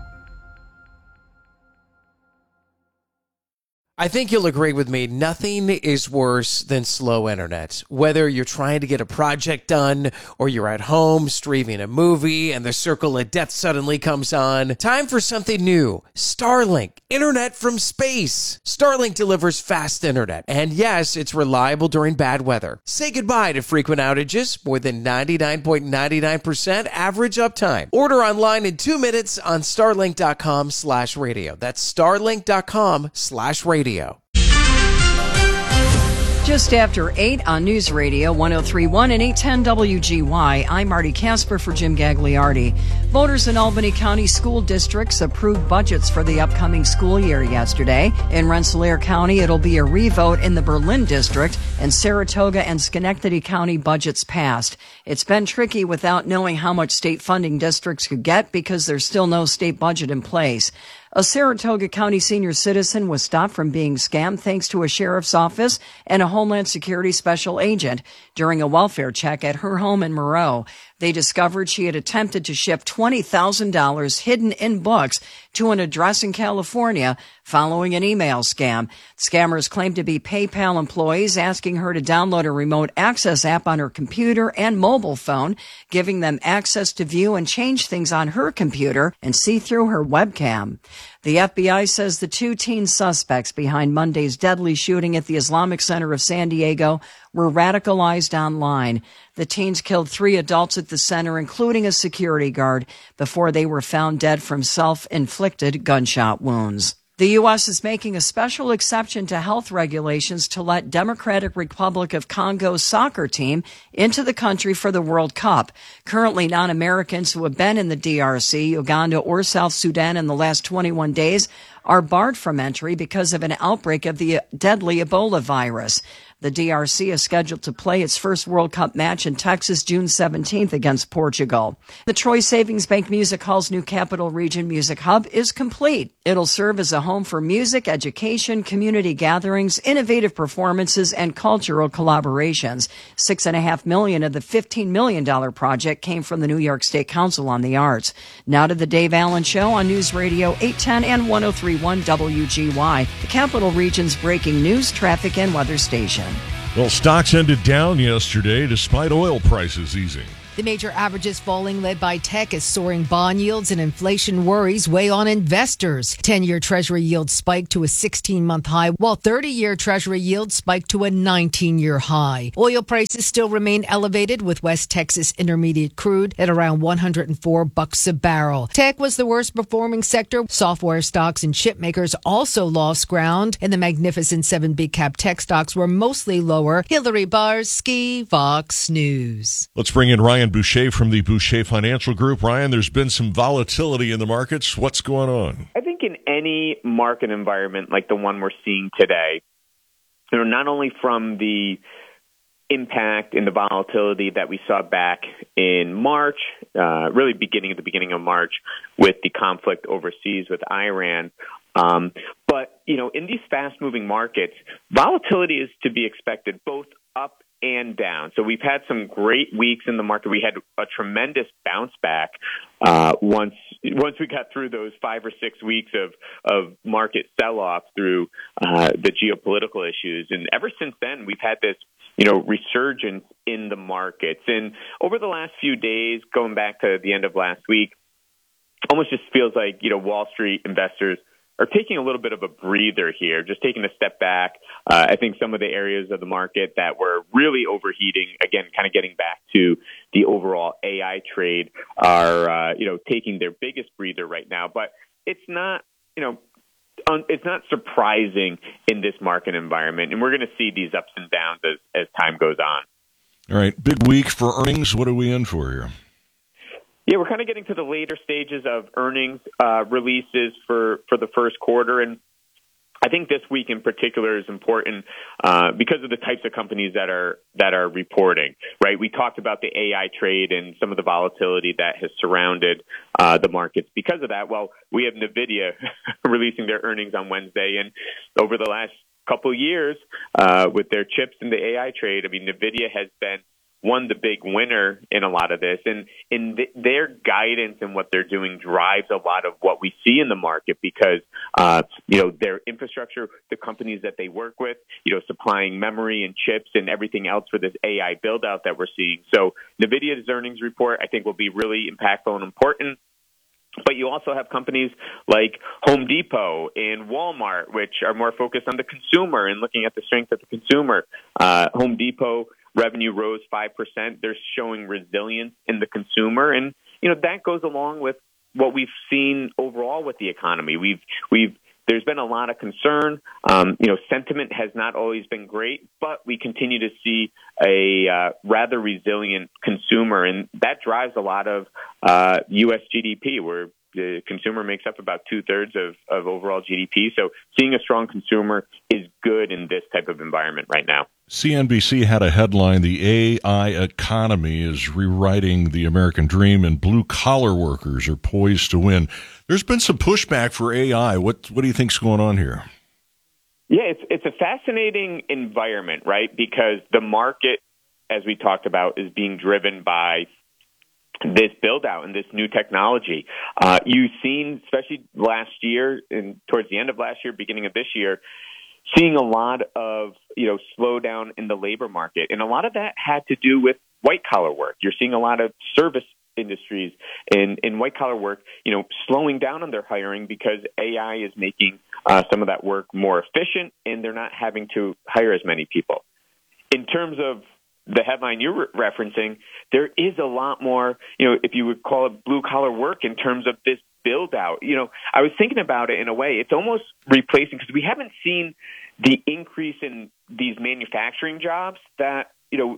I think you'll agree with me, nothing is worse than slow internet. Whether you're trying to get a project done or you're at home streaming a movie and the circle of death suddenly comes on, time for something new. Starlink, internet from space. Starlink delivers fast internet. And yes, it's reliable during bad weather. Say goodbye to frequent outages, more than 99.99% average uptime. Order online in 2 minutes on starlink.com/radio. That's starlink.com/radio. Just after 8 on News Radio 103.1 and 810 WGY, I'm Marty Casper for Jim Gagliardi. Voters in Albany County school districts approved budgets for the upcoming school year yesterday. In Rensselaer County, it'll be a revote in the Berlin district, and Saratoga and Schenectady County budgets passed. It's been tricky without knowing how much state funding districts could get because there's still no state budget in place. A Saratoga County senior citizen was stopped from being scammed thanks to a sheriff's office and a Homeland Security special agent during a welfare check at her home in Moreau. They discovered she had attempted to ship $20,000 hidden in books to an address in California following an email scam. Scammers claimed to be PayPal employees asking her to download a remote access app on her computer and mobile phone, giving them access to view and change things on her computer and see through her webcam. The FBI says the 2 teen suspects behind Monday's deadly shooting at the Islamic Center of San Diego were radicalized online. The teens killed 3 adults at the center, including a security guard, before they were found dead from self-inflicted gunshot wounds. The U.S. is making a special exception to health regulations to let Democratic Republic of Congo's soccer team into the country for the World Cup. Currently, non-Americans who have been in the DRC, Uganda, or South Sudan in the last 21 days are barred from entry because of an outbreak of the deadly Ebola virus. The DRC is scheduled to play its first World Cup match in Texas June 17th against Portugal. The Troy Savings Bank Music Hall's new Capital Region Music Hub is complete. It'll serve as a home for music, education, community gatherings, innovative performances, and cultural collaborations. $6.5 million of the $15 million project came from the New York State Council on the Arts. Now to the Dave Allen Show on News Radio 810 and 103.1 WGY, the Capital Region's breaking news, traffic, and weather station. Well, stocks ended down yesterday despite oil prices easing. The major averages falling, led by tech, as soaring bond yields and inflation worries weigh on investors. 10-year Treasury yield spiked to a 16-month high, while 30-year Treasury yield spiked to a 19-year high. Oil prices still remain elevated, with West Texas Intermediate crude at around $104 a barrel. Tech was the worst performing sector. Software stocks and chip makers also lost ground, and the Magnificent 7 big cap tech stocks were mostly lower. Hillary Barsky, Fox News. Let's bring in Ryan Boucher from the Boucher Financial Group. Ryan, there's been some volatility in the markets. What's going on? I think in any market environment like the one we're seeing today, not only from the impact and the volatility that we saw back in March, really beginning of March with the conflict overseas with Iran, but in these fast-moving markets, volatility is to be expected both up and down. So we've had some great weeks in the market. We had a tremendous bounce back once we got through those 5 or 6 weeks of market sell-off through the geopolitical issues. And ever since then, we've had this resurgence in the markets. And over the last few days, going back to the end of last week, almost just feels like Wall Street investors are taking a little bit of a breather here, just taking a step back. I think some of the areas of the market that were really overheating, again, kind of getting back to the overall AI trade, are taking their biggest breather right now. But it's not, it's not surprising in this market environment, and we're going to see these ups and downs as time goes on. All right, big week for earnings. What are we in for here? Yeah, we're kind of getting to the later stages of earnings releases for the first quarter, and I think this week in particular is important because of the types of companies that are reporting. Right, we talked about the AI trade and some of the volatility that has surrounded the markets because of that. Well, we have NVIDIA releasing their earnings on Wednesday, and over the last couple of years with their chips in the AI trade, I mean, NVIDIA has been the big winner in a lot of this, and their guidance and what they're doing drives a lot of what we see in the market because, their infrastructure, the companies that they work with, supplying memory and chips and everything else for this AI build out that we're seeing. So NVIDIA's earnings report, I think, will be really impactful and important. But you also have companies like Home Depot and Walmart, which are more focused on the consumer and looking at the strength of the consumer. Home Depot revenue rose 5%. They're showing resilience in the consumer. And, that goes along with what we've seen overall with the economy. There's been a lot of concern. Sentiment has not always been great, but we continue to see a rather resilient consumer. And that drives a lot of U.S. GDP, where the consumer makes up about 2/3 of overall GDP. So seeing a strong consumer is good in this type of environment right now. CNBC had a headline, "The AI economy is rewriting the American dream and blue-collar workers are poised to win." There's been some pushback for AI. What do you think's going on here? Yeah, it's a fascinating environment, right? Because the market, as we talked about, is being driven by this build out and this new technology. You've seen, especially last year and towards the end of last year, beginning of this year, seeing a lot of, slowdown in the labor market. And a lot of that had to do with white collar work. You're seeing a lot of service industries in white collar work, slowing down on their hiring because AI is making some of that work more efficient and they're not having to hire as many people. In terms of the headline you're referencing, there is a lot more, if you would call it blue collar work in terms of this build out. I was thinking about it in a way, it's almost replacing, because we haven't seen the increase in these manufacturing jobs that,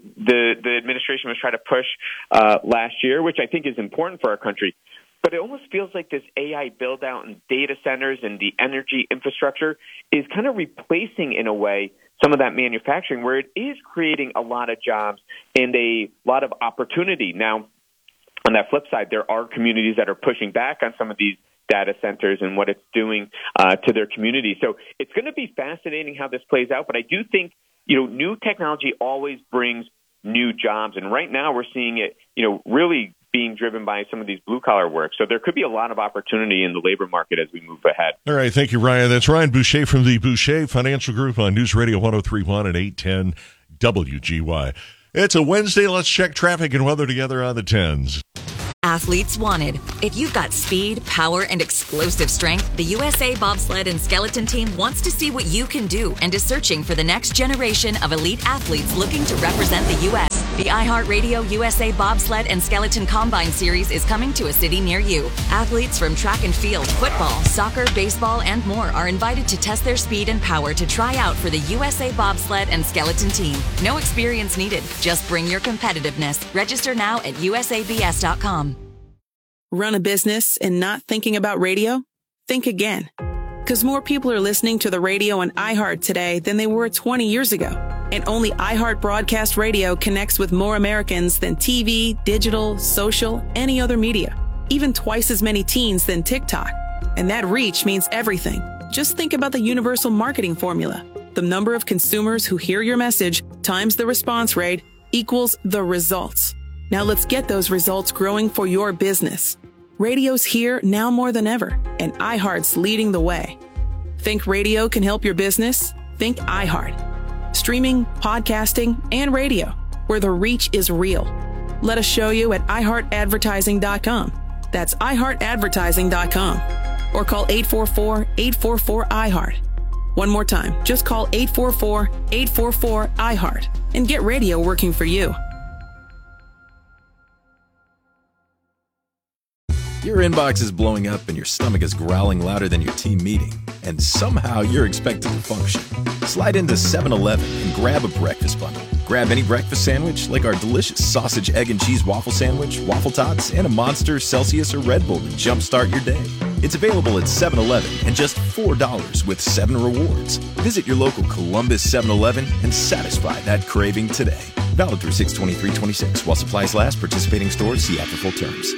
the administration was trying to push last year, which I think is important for our country. But it almost feels like this AI build out and data centers and the energy infrastructure is kind of replacing, in a way, some of that manufacturing, where it is creating a lot of jobs and a lot of opportunity. Now, on that flip side, there are communities that are pushing back on some of these data centers and what it's doing to their community. So it's going to be fascinating how this plays out. But I do think, new technology always brings new jobs. And right now we're seeing it, really being driven by some of these blue-collar work. So there could be a lot of opportunity in the labor market as we move ahead. All right, thank you, Ryan. That's Ryan Boucher from the Boucher Financial Group on News Radio 103.1 and 810 WGY. It's a Wednesday. Let's check traffic and weather together on the 10s. Athletes wanted. If you've got speed, power, and explosive strength, the USA Bobsled and Skeleton Team wants to see what you can do and is searching for the next generation of elite athletes looking to represent the U.S. The iHeartRadio USA Bobsled and Skeleton Combine Series is coming to a city near you. Athletes from track and field, football, soccer, baseball, and more are invited to test their speed and power to try out for the USA Bobsled and Skeleton Team. No experience needed. Just bring your competitiveness. Register now at usabs.com. Run a business and not thinking about radio? Think again. Because more people are listening to the radio on iHeart today than they were 20 years ago. And only iHeart Broadcast Radio connects with more Americans than TV, digital, social, any other media. Even twice as many teens than TikTok. And that reach means everything. Just think about the universal marketing formula. The number of consumers who hear your message times the response rate equals the results. Now let's get those results growing for your business. Radio's here now more than ever, and iHeart's leading the way. Think radio can help your business? Think iHeart. Streaming, podcasting, and radio, where the reach is real. Let us show you at iHeartAdvertising.com. That's iHeartAdvertising.com. Or call 844-844-iHeart. One more time, just call 844-844-iHeart and get radio working for you. Your inbox is blowing up and your stomach is growling louder than your team meeting, and somehow you're expected to function. Slide into 7-Eleven and grab a breakfast bundle. Grab any breakfast sandwich like our delicious sausage, egg, and cheese waffle sandwich, waffle tots, and a Monster, Celsius, or Red Bull to jumpstart your day. It's available at 7-Eleven and just $4 with 7 rewards. Visit your local Columbus 7-Eleven and satisfy that craving today. Valid through 6/23/26 while supplies last. Participating stores see after full terms.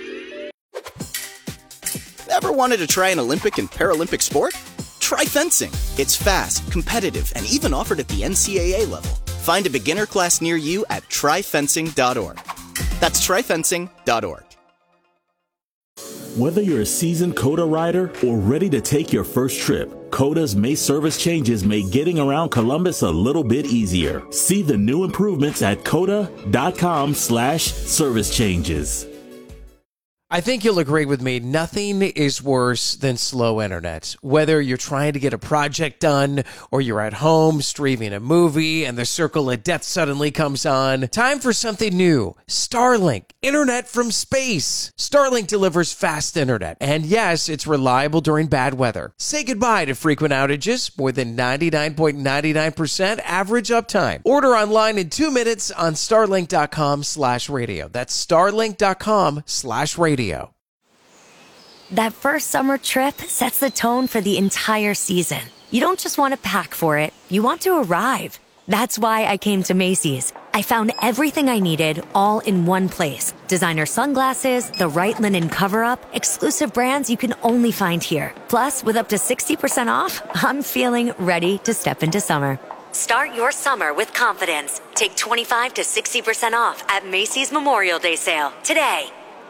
Ever wanted to try an Olympic and Paralympic sport? Try fencing. It's fast, competitive, and even offered at the NCAA level. Find a beginner class near you at tryfencing.org. That's tryfencing.org. Whether you're a seasoned COTA rider or ready to take your first trip, COTA's May service changes make getting around Columbus a little bit easier. See the new improvements at COTA.com/service changes. I think you'll agree with me. Nothing is worse than slow internet. Whether you're trying to get a project done or you're at home streaming a movie and the circle of death suddenly comes on. Time for something new. Starlink. Internet from space. Starlink delivers fast internet. And yes, it's reliable during bad weather. Say goodbye to frequent outages. More than 99.99% average uptime. Order online in 2 minutes on starlink.com/radio. That's starlink.com/radio. That first summer trip sets the tone for the entire season. You don't just want to pack for it, you want to arrive. That's why I came to Macy's. I found everything I needed all in one place. Designer sunglasses, the right linen cover-up, exclusive brands you can only find here. Plus, with up to 60% off, I'm feeling ready to step into summer. Start your summer with confidence. Take 25 to 60% off at Macy's Memorial Day sale today.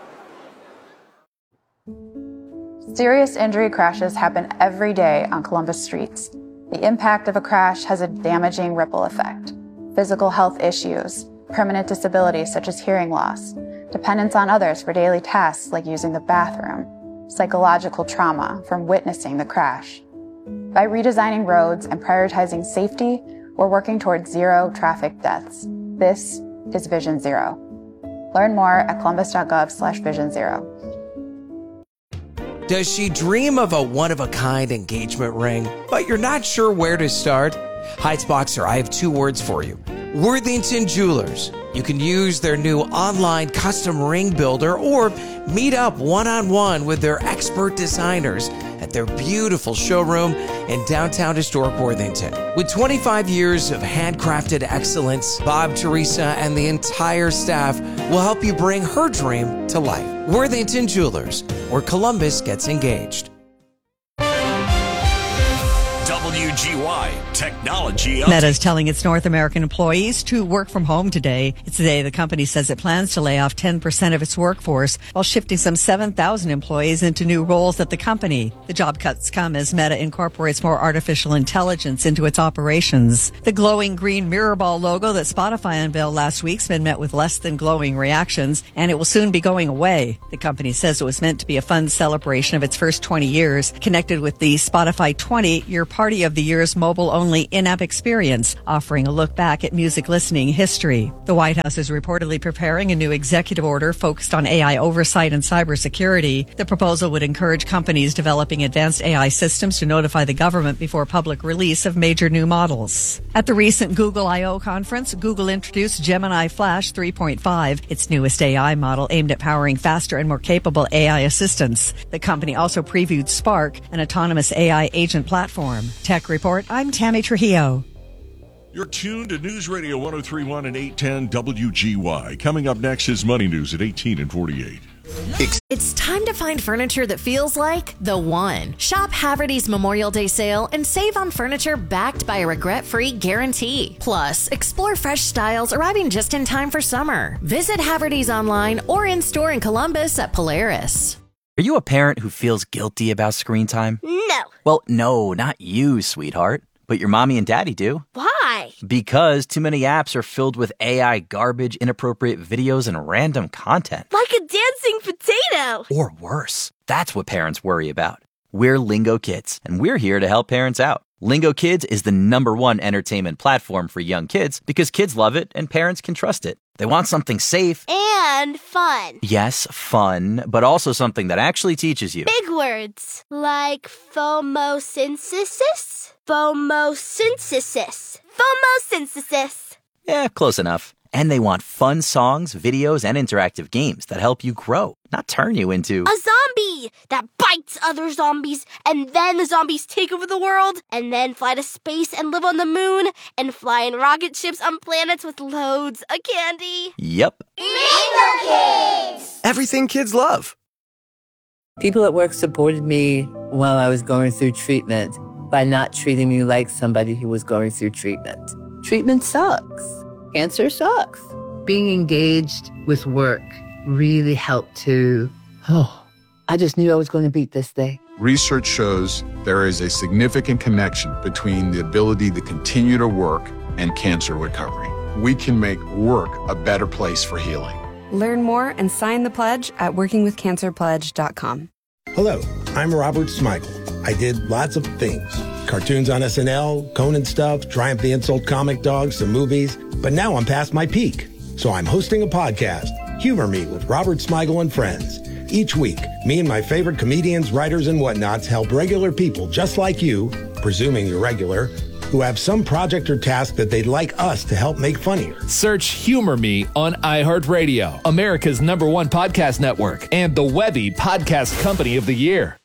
Serious injury crashes happen every day on Columbus streets. The impact of a crash has a damaging ripple effect. Physical health issues, permanent disabilities such as hearing loss, dependence on others for daily tasks like using the bathroom, psychological trauma from witnessing the crash. By redesigning roads and prioritizing safety, we're working towards zero traffic deaths. This is Vision Zero. Learn more at columbus.gov/Vision Zero. Does she dream of a one-of-a-kind engagement ring, but you're not sure where to start? Heights Boxer, I have 2 words for you. Worthington Jewelers. You can use their new online custom ring builder or meet up one-on-one with their expert designers at their beautiful showroom in downtown historic Worthington. With 25 years of handcrafted excellence, Bob, Teresa, and the entire staff will help you bring her dream to life. Worthington Jewelers, where Columbus gets engaged. WGY Technology Update. Meta is telling its North American employees to work from home today. It's the day the company says it plans to lay off 10% of its workforce while shifting some 7,000 employees into new roles at the company. The job cuts come as Meta incorporates more artificial intelligence into its operations. The glowing green mirror ball logo that Spotify unveiled last week's been met with less than glowing reactions, and it will soon be going away. The company says it was meant to be a fun celebration of its first 20 years, connected with the Spotify 20-year Party of the Year's mobile-only in-app experience, offering a look back at music listening history. The White House is reportedly preparing a new executive order focused on AI oversight and cybersecurity. The proposal would encourage companies developing advanced AI systems to notify the government before public release of major new models. At the recent Google I/O conference, Google introduced Gemini Flash 3.5, its newest AI model aimed at powering faster and more capable AI assistants. The company also previewed Spark, an autonomous AI agent platform. Tech Report, I'm Tammy Trujillo. You're tuned to News Radio 103.1 and 810 WGY. Coming up next is Money News at 18 and 48. It's time to find furniture that feels like the one. Shop Haverty's Memorial Day sale and save on furniture backed by a regret-free guarantee. Plus, explore fresh styles arriving just in time for summer. Visit Haverty's online or in-store in Columbus at Polaris. Are you a parent who feels guilty about screen time? No. Well, no, not you, sweetheart. But your mommy and daddy do. Why? Because too many apps are filled with AI garbage, inappropriate videos, and random content. Like a dancing potato. Or worse. That's what parents worry about. We're Lingo Kids, and we're here to help parents out. Lingo Kids is the #1 entertainment platform for young kids because kids love it and parents can trust it. They want something safe. And fun. Yes, fun, but also something that actually teaches you. Big words. Like phomosynthesis? Phomosynthesis. Phomosynthesis. Yeah, close enough. And they want fun songs, videos, and interactive games that help you grow, not turn you into a zombie that bites other zombies, and then the zombies take over the world, and then fly to space and live on the moon, and fly in rocket ships on planets with loads of candy. Yep. Lingo Kids! Everything kids love. People at work supported me while I was going through treatment by not treating me like somebody who was going through treatment. Treatment sucks. Cancer sucks. Being engaged with work really helped to, I just knew I was going to beat this thing. Research shows there is a significant connection between the ability to continue to work and cancer recovery. We can make work a better place for healing. Learn more and sign the pledge at workingwithcancerpledge.com. Hello, I'm Robert Smigel. I did lots of things. Cartoons on SNL, Conan stuff, Triumph the Insult Comic Dogs, some movies. But now I'm past my peak. So I'm hosting a podcast, Humor Me with Robert Smigel and Friends. Each week, me and my favorite comedians, writers, and whatnots help regular people just like you, presuming you're regular, who have some project or task that they'd like us to help make funnier. Search Humor Me on iHeartRadio, America's #1 podcast network, and the Webby Podcast Company of the Year.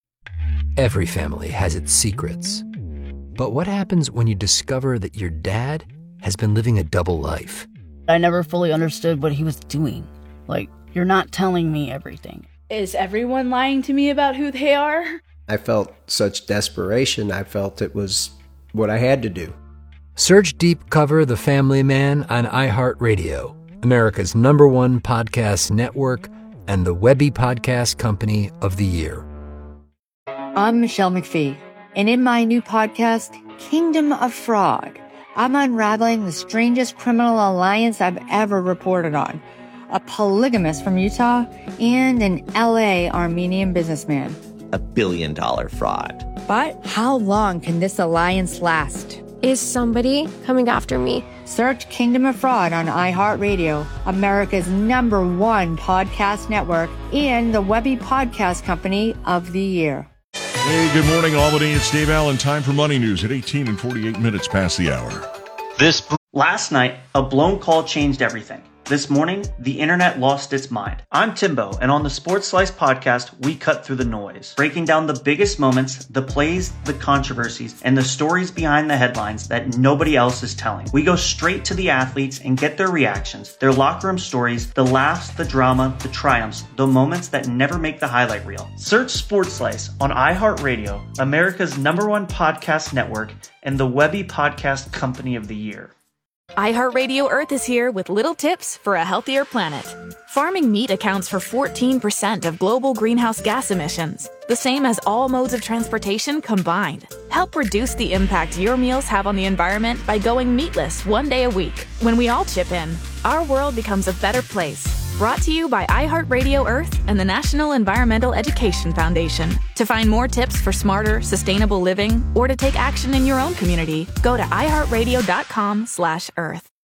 Every family has its secrets. But what happens when you discover that your dad has been living a double life? I never fully understood what he was doing. Like, you're not telling me everything. Is everyone lying to me about who they are? I felt such desperation. I felt it was what I had to do. Search Deep Cover The Family Man on iHeartRadio, America's #1 podcast network, and the Webby Podcast Company of the Year. I'm Michelle McPhee, and in my new podcast, Kingdom of Fraud, I'm unraveling the strangest criminal alliance I've ever reported on. A polygamist from Utah and an LA Armenian businessman. $1 billion fraud. But how long can this alliance last? Is somebody coming after me? Search Kingdom of Fraud on iHeartRadio, America's #1 podcast network, and the Webby Podcast Company of the Year. Hey, good morning, Albany. It's Dave Allen. Time for Money News at 18 and 48 minutes past the hour. Last night, a blown call changed everything. This morning, the internet lost its mind. I'm Timbo, and on the Sports Slice podcast, we cut through the noise, breaking down the biggest moments, the plays, the controversies, and the stories behind the headlines that nobody else is telling. We go straight to the athletes and get their reactions, their locker room stories, the laughs, the drama, the triumphs, the moments that never make the highlight reel. Search Sports Slice on iHeartRadio, America's #1 podcast network, and the Webby Podcast Company of the Year. iHeartRadio Earth is here with little tips for a healthier planet. Farming meat accounts for 14% of global greenhouse gas emissions, the same as all modes of transportation combined. Help reduce the impact your meals have on the environment by going meatless one day a week. When we all chip in, our world becomes a better place. Brought to you by iHeartRadio Earth and the National Environmental Education Foundation. To find more tips for smarter, sustainable living or to take action in your own community, go to iHeartRadio.com/Earth.